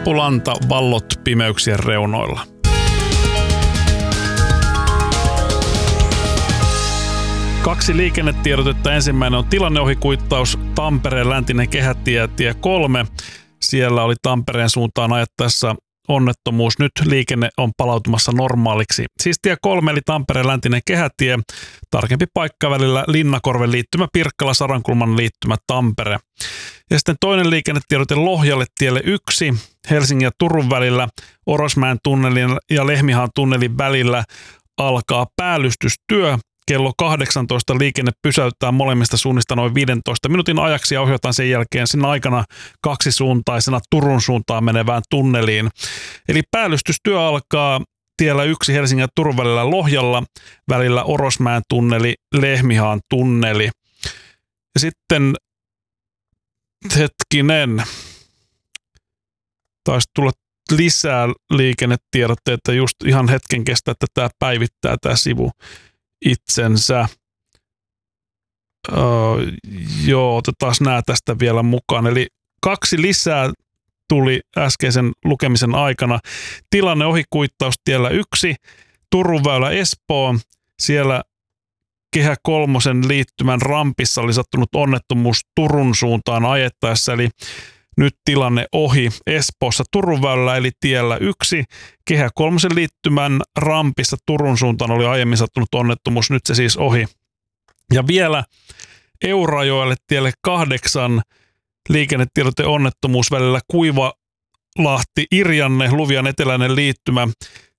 Apulanta, vallot pimeyksien reunoilla. Kaksi liikennetiedotetta. Ensimmäinen on tilanneohikuittaus Tampereen läntinen kehätie, tie 3. Siellä oli Tampereen suuntaan ajettaessa onnettomuus. Nyt liikenne on palautumassa normaaliksi. Siis tie 3 eli Tampereen läntinen kehätie. Tarkempi paikka välillä Linnakorven liittymä Pirkkala, Sarankulman liittymä Tampere. Ja sitten toinen liikennetiedote Lohjalle tielle 1 Helsingin ja Turun välillä Orosmäen tunnelin ja Lehmihaan tunnelin välillä alkaa päällystystyö. Kello 18 liikenne pysäyttää molemmista suunnista noin 15 minuutin ajaksi ja ohjataan sen jälkeen sinä aikana kaksisuuntaisena Turun suuntaan menevään tunneliin. Eli päällystystyö alkaa tiellä 1 Helsingin ja Turun välillä Lohjalla, välillä Orosmäen tunneli, Lehmihaan tunneli. Ja sitten, taisi tulla lisää liikennetiedotteita, just ihan hetken kestää, että tämä päivittää tämä sivu itsensä. Otetaan nämä tästä vielä mukaan. Eli 2 lisää tuli äskeisen lukemisen aikana. Tilanne ohikuittaus tiellä 1, Turun väylä Espoo. Siellä Kehä 3 liittymän rampissa oli sattunut onnettomuus Turun suuntaan ajettaessa, eli nyt tilanne ohi Espoossa Turun väylällä eli tiellä 1. Kehä 3 liittymän rampissa Turun suuntaan oli aiemmin sattunut onnettomuus, nyt se siis ohi. Ja vielä Eurajoelle tielle 8 liikennetiedote onnettomuus välillä Kuivalahti Irjanne, Luvian eteläinen liittymä.